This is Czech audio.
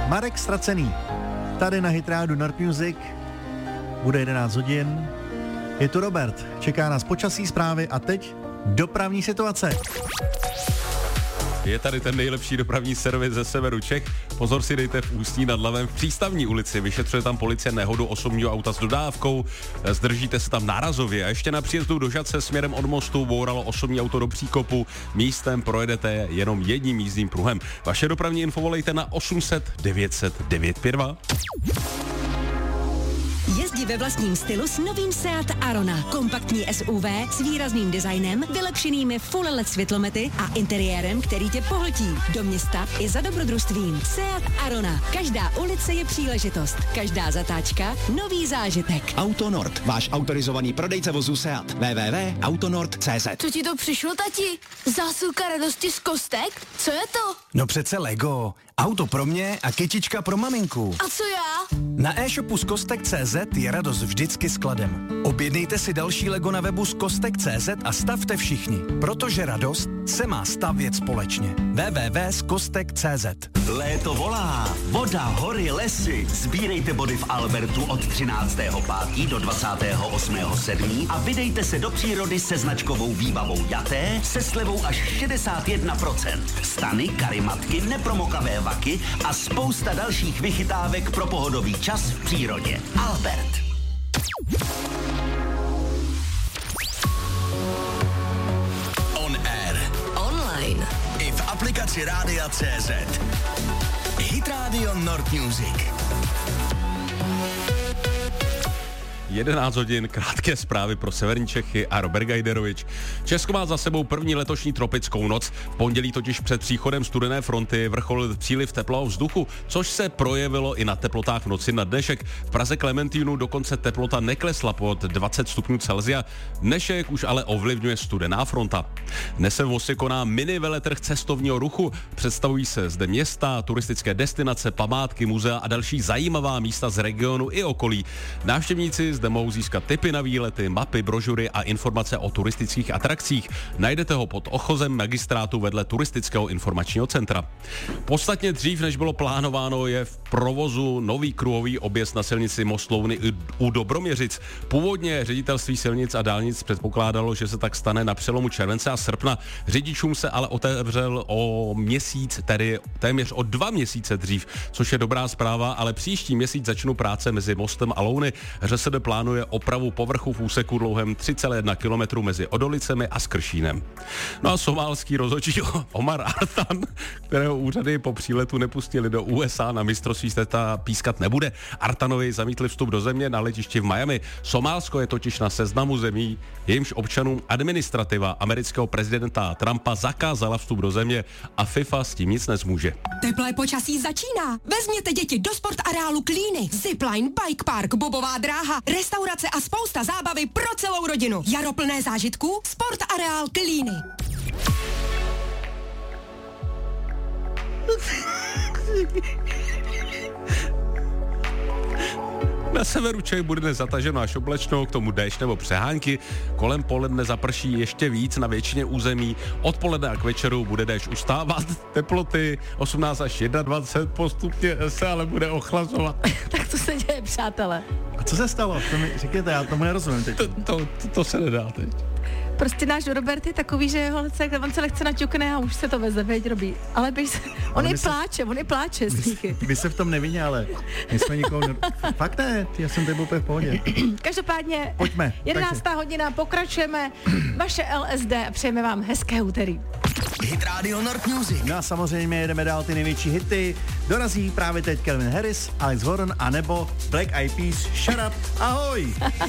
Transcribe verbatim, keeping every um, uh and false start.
Marek Ztracený. Tady na Hit Radio Nord Music. Bude jedenáct hodin. Je tu Robert. Čeká nás počasí, zprávy a teď dopravní situace. Je tady ten nejlepší dopravní servis ze severu Čech. Pozor si dejte v Ústí nad Labem v Přístavní ulici. Vyšetřuje tam policie nehodu osobního auta s dodávkou. Zdržíte se tam nárazově. A ještě na příjezdu do Žatce směrem od mostu bouralo osobní auto do příkopu. Místem projedete jenom jedním jízdním pruhem. Vaše dopravní info volejte na osm set devět set devět pět dva. Jezdí ve vlastním stylu s novým Seat Arona. Kompaktní S U V s výrazným designem, vylepšenými full L E D světlomety a interiérem, který tě pohltí. Do města i za dobrodružstvím. Seat Arona. Každá ulice je příležitost. Každá zatáčka nový zážitek. Autonord, váš autorizovaný prodejce vozů Seat. w w w tečka autonord tečka c z. Co ti to přišlo, tati? Zásilka radosti z kostek? Co je to? No přece Lego. Auto pro mě a kytička pro maminku. A co já? Na e-shopu z kostek tečka c z je radost vždycky skladem. Objednejte si další Lego na webu z kostek tečka c z a stavte všichni, protože radost se má stavět společně. w w w tečka z kostek tečka c z. Léto volá, voda, hory, lesy. Sbírejte body v Albertu od třináctého pátého do dvacátého osmého sedmého a vydejte se do přírody se značkovou výbavou Jaté se slevou až šedesát jedna procent. Stany, karimatky, nepromokavé vaky a spousta dalších vychytávek pro pohodový čas v přírodě. Albert. On air. Online. I v aplikaci Rádia C Z. Hit Radio Nord Music. jedenáct hodin, krátké zprávy pro severní Čechy a Robert Gajderovič. Česko má za sebou první letošní tropickou noc. V pondělí totiž před příchodem studené fronty vrcholil příliv teplého vzduchu, což se projevilo i na teplotách v noci na dnešek. V Praze Klementínu dokonce teplota neklesla pod dvacet stupňů Celsia. Dnešek už ale ovlivňuje studená fronta. Dnes se v Mostě koná mini veletrh cestovního ruchu. Představují se zde města, turistické destinace, památky, muzea a další zajímavá místa z regionu i okolí. Návštěvníci zde mohou získat tipy na výlety, mapy, brožury a informace o turistických atrakcích. Najdete ho pod ochozem magistrátu vedle turistického informačního centra. Podstatně dřív, než bylo plánováno, je v provozu nový kruhový objezd na silnici Most Louny u Dobroměřic. Původně ředitelství silnic a dálnic předpokládalo, že se tak stane na přelomu července a srpna. Řidičům se ale otevřel o měsíc, tedy téměř o dva měsíce dřív, což je dobrá zpráva, ale příští měsíc začnou práce mezi Mostem a Louny. ŘSD plánuje opravu povrchu v úseku dlouhém tři celá jedna kilometru mezi Odolicemi a Skršínem. No a somálský rozhodčí Omar Artan, kterého úřady po příletu nepustili do U S A na mistrovství světa, pískat nebude. Artanovi zamítli vstup do země na letišti v Miami. Somálsko je totiž na seznamu zemí, jejímž občanům administrativa amerického prezidenta Trumpa zakázala vstup do země a FIFA s tím nic nezmůže. Teplé počasí začíná. Vezměte děti do sport areálu Klíny. Zipline, bike park, bobová dráha, restaurace a spousta zábavy pro celou rodinu. Jaro plné zážitků, sport areál Klíny. Na severu Čech bude dnes zataženo až oblačno, k tomu déšť nebo přehánky. Kolem poledne zaprší ještě víc na většině území. Odpoledne a k večeru bude déšť ustávat. Teploty osmnáct až dvacet jedna, postupně se ale bude ochlazovat. Tak to se děje, přátelé. A co se stalo? To mi řekněte, já tomu nerozumím teď. To, to, to, to se nedá teď. Prostě náš Robert je takový, že ho lehce, on se lehce naťukne a už se to veze, veď Robí. Ale běž se, on ale je pláče, se, on je pláče, smíchy. Vy se v tom nevině, ale my jsme nikoho ne... Fakt ne, já jsem tady úplně v pohodě. Každopádně, pojďme. jedenáctá hodina, pokračujeme. Vaše L S D a přejeme vám hezké úterý. Hit Radio Nord Music. No a samozřejmě jedeme dál ty největší hity. Dorazí právě teď Calvin Harris, Alex Warren a nebo Black Eyed Peas, Shut Up, ahoj!